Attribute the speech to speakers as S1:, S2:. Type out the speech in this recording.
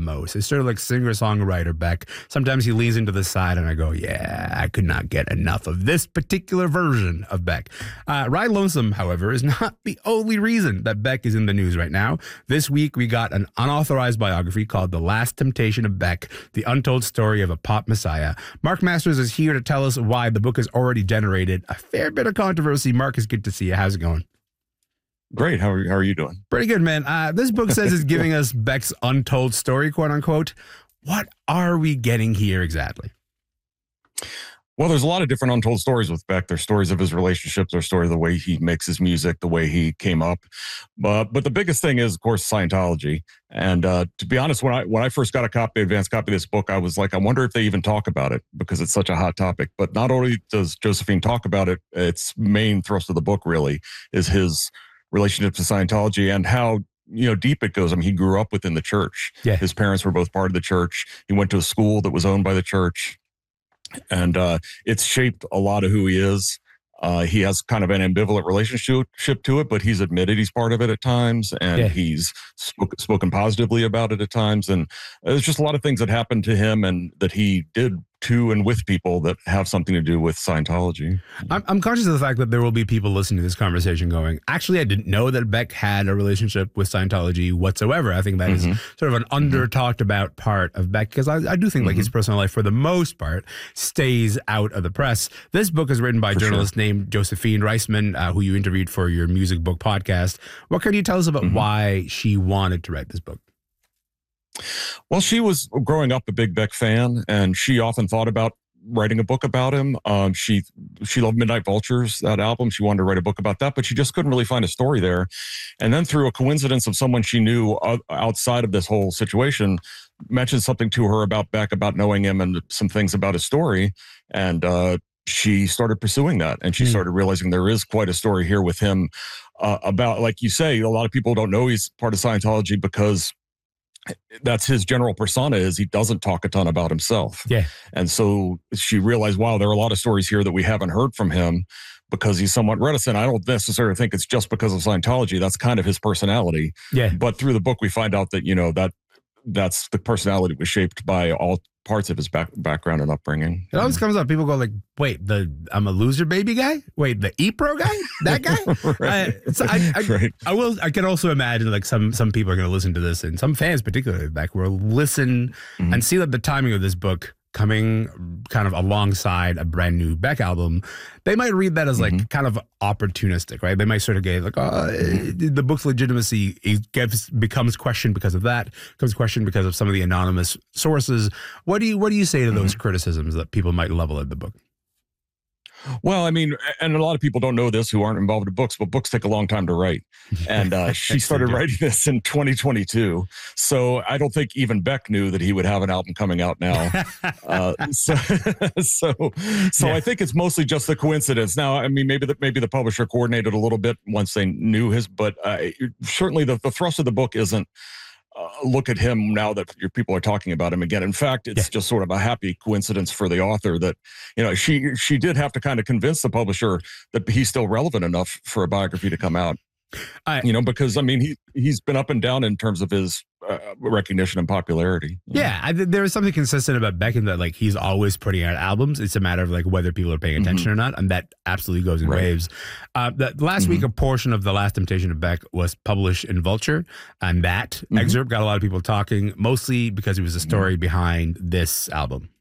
S1: most. It's sort of like singer-songwriter Beck. Sometimes he leans into the side and I go, yeah, I could not get enough of this particular version of Beck. Ride Lonesome, however, is not the only reason that Beck is in the news right now. This week, we got an unauthorized biography called The Last Temptation of Beck, The Untold Story of a Pop Messiah. Mark Masters is here to tell us why the book has already generated a fair bit of controversy. Mark, it's good to see you. How's it going?
S2: Great. How are you doing?
S1: Pretty good, man. This book says it's giving us Beck's untold story, quote unquote. What are we getting here exactly?
S2: Well, there's a lot of different untold stories with Beck. There's stories of his relationships, there's stories of the way he makes his music, the way he came up. But the biggest thing is, of course, Scientology. And to be honest, when I first got advanced copy of this book, I was like, I wonder if they even talk about it because it's such a hot topic. But not only does Josephine talk about it, its main thrust of the book really is his relationship to Scientology and how deep it goes. I mean, he grew up within the church.
S1: Yeah.
S2: His parents were both part of the church. He went to a school that was owned by the church. And it's shaped a lot of who he is. He has kind of an ambivalent relationship to it, but he's admitted he's part of it at times, and he's spoken positively about it at times. And there's just a lot of things that happened to him and that he did to and with people that have something to do with Scientology.
S1: I'm conscious of the fact that there will be people listening to this conversation going, actually, I didn't know that Beck had a relationship with Scientology whatsoever. I think that is sort of an under talked about part of Beck, because I do think like his personal life, for the most part, stays out of the press. This book is written by a journalist named Josephine Reisman, who you interviewed for your music book podcast. What can you tell us about why she wanted to write this book?
S2: Well, she was growing up a big Beck fan, and she often thought about writing a book about him. She loved Midnight Vultures, that album. She wanted to write a book about that, but she just couldn't really find a story there. And then through a coincidence of someone she knew outside of this whole situation, mentioned something to her about Beck, about knowing him and some things about his story. And she started pursuing that, and she started realizing there is quite a story here with him about, like you say, a lot of people don't know he's part of Scientology because that's his general persona, is he doesn't talk a ton about himself.
S1: Yeah.
S2: And so she realized, wow, there are a lot of stories here that we haven't heard from him because he's somewhat reticent. I don't necessarily think it's just because of Scientology. That's kind of his personality. Yeah. But through the book, we find out that, that's the personality was shaped by all parts of his background and upbringing.
S1: It always comes up. People go like, wait, I'm a loser baby guy? Wait, the E-Pro guy? That guy? I can also imagine like some people are going to listen to this, and some fans particularly back will listen and see that the timing of this book coming kind of alongside a brand new Beck album, they might read that as like kind of opportunistic, right? They might sort of get like, the book's legitimacy becomes questioned because of that, becomes questioned because of some of the anonymous sources. What do you say to those criticisms that people might level at the book?
S2: Well, I mean, and a lot of people don't know this who aren't involved in books, but books take a long time to write. And she started writing this in 2022. So I don't think even Beck knew that he would have an album coming out now. So I think it's mostly just the coincidence. Now, I mean, maybe the publisher coordinated a little bit once they knew but certainly the thrust of the book isn't look at him now that your people are talking about him again. In fact, it's just sort of a happy coincidence for the author that, she did have to kind of convince the publisher that he's still relevant enough for a biography to come out. Because I mean, he's been up and down in terms of his recognition and popularity.
S1: Yeah, there is something consistent about Beck in that like he's always putting out albums. It's a matter of like whether people are paying attention or not, and that absolutely goes in waves. Last week, a portion of The Last Temptation of Beck was published in Vulture, and that excerpt got a lot of people talking, mostly because it was a story behind this album.